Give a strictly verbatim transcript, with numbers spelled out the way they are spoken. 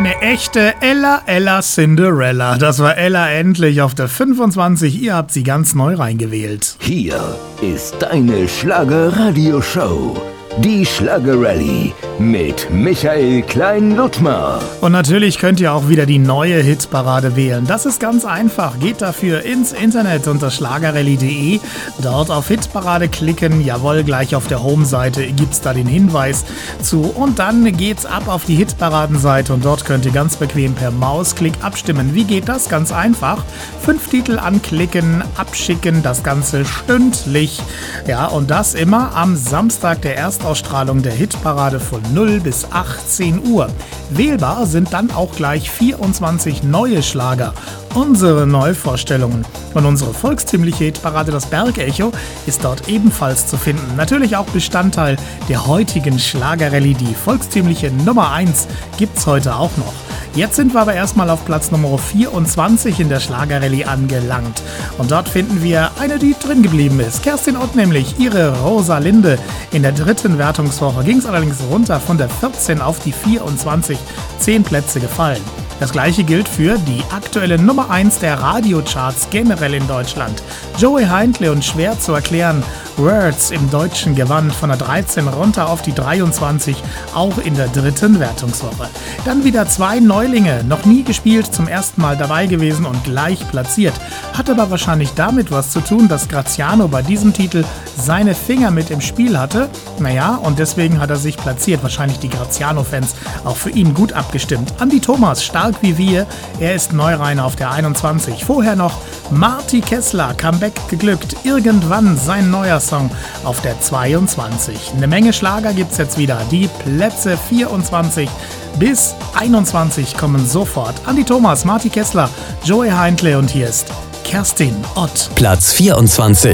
Eine echte Ella Ella Cinderella. Das war Ella endlich auf der fünfundzwanzig. Ihr habt sie ganz neu reingewählt. Hier ist deine Schlager-Radio-Show. Die Schlager-Rallye mit Michael Klein-Ludtmer. Und natürlich könnt ihr auch wieder die neue Hitparade wählen. Das ist ganz einfach. Geht dafür ins Internet unter schlagerrallye punkt de. Dort auf Hitparade klicken. Jawohl, gleich auf der Home-Seite gibt's da den Hinweis zu. Und dann geht's ab auf die Hitparadenseite und dort könnt ihr ganz bequem per Mausklick abstimmen. Wie geht das? Ganz einfach. Fünf Titel anklicken, abschicken, das Ganze stündlich. Ja, und das immer am Samstag der Erstausstrahlung der Hitparade von null bis achtzehn Uhr. Wählbar sind dann auch gleich vierundzwanzig neue Schlager. Unsere Neuvorstellungen und unsere volkstümliche Hitparade, das Bergecho, ist dort ebenfalls zu finden. Natürlich auch Bestandteil der heutigen Schlagerrallye. Die volkstümliche Nummer eins gibt's heute auch noch. Jetzt sind wir aber erstmal auf Platz Nummer vierundzwanzig in der Schlagerrallye angelangt. Und dort finden wir eine, die drin geblieben ist. Kerstin Ott nämlich, ihre Rosalinde. In der dritten Wertungswoche ging es allerdings runter von der vierzehn auf die vierundzwanzig. Zehn Plätze gefallen. Das gleiche gilt für die aktuelle Nummer eins der Radiocharts generell in Deutschland. Joey Heintle und Schwer zu erklären, Words im deutschen Gewand von der dreizehn runter auf die dreiundzwanzig, auch in der dritten Wertungswoche. Dann wieder zwei Neulinge, noch nie gespielt, zum ersten Mal dabei gewesen und gleich platziert. Hat aber wahrscheinlich damit was zu tun, dass Graziano bei diesem Titel seine Finger mit im Spiel hatte. Naja, und deswegen hat er sich platziert. Wahrscheinlich die Graziano-Fans auch für ihn gut abgestimmt. Andi Thomas, stark wie wir, er ist Neureiner auf der einundzwanzig. Vorher noch Marty Kessler, Comeback geglückt. Irgendwann sein neuer Song auf der zweiundzwanzig. Eine Menge Schlager gibt's jetzt wieder. Die Plätze vierundzwanzig bis einundzwanzig kommen sofort. Andi Thomas, Marty Kessler, Joey Heintle und hier ist Kerstin Ott. Platz vierundzwanzig.